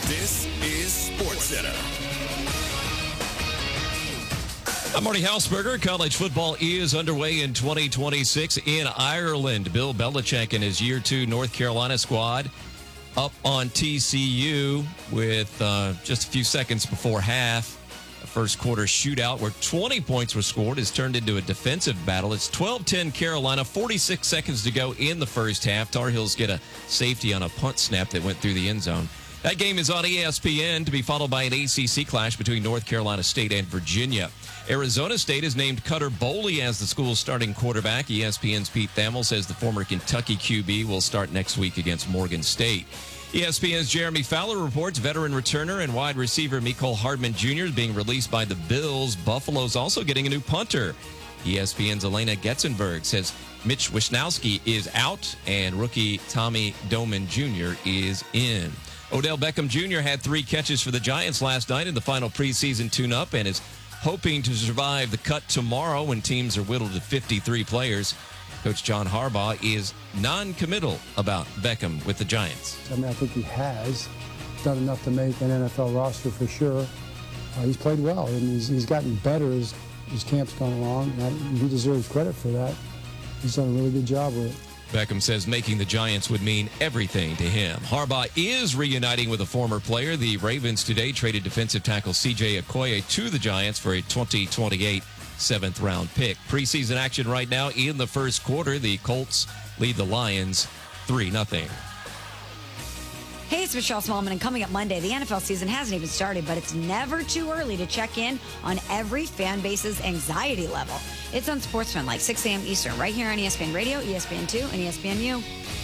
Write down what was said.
This is SportsCenter. I'm Marty Hausberger. College football is underway in 2026 in Ireland. Bill Belichick and his Year 2 North Carolina squad up on TCU with just a few seconds before half. The first quarter shootout where 20 points were scored has turned into a defensive battle. It's 12-10 Carolina, 46 seconds to go in the first half. Tar Heels get a safety on a punt snap that went through the end zone. That game is on ESPN to be followed by an ACC clash between North Carolina State and Virginia. Arizona State has named Cutter Boley as the school's starting quarterback. ESPN's Pete Thamel says the former Kentucky QB will start next week against Morgan State. ESPN's Jeremy Fowler reports veteran returner and wide receiver Mecole Hardman Jr. is being released by the Bills. Buffalo's also getting a new punter. ESPN's Elena Getzenberg says Mitch Wisnowski is out and rookie Tommy Doman Jr. is in. Odell Beckham Jr. had 3 catches for the Giants last night in the final preseason tune-up and is hoping to survive the cut tomorrow when teams are whittled to 53 players. Coach John Harbaugh is non-committal about Beckham with the Giants. I think he has done enough to make an NFL roster for sure. He's played well, and he's gotten better as camp's gone along, and he deserves credit for that. He's done a really good job with it. Beckham says making the Giants would mean everything to him. Harbaugh is reuniting with a former player. The Ravens today traded defensive tackle C.J. Okoye to the Giants for a 2028 7th-round pick. Preseason action right now in the first quarter. The Colts lead the Lions 3-0. Hey, it's Michelle Smallman, and coming up Monday, the NFL season hasn't even started, but it's never too early to check in on every fan base's anxiety level. It's on SportsFan, like 6 a.m. Eastern, right here on ESPN Radio, ESPN2, and ESPNU.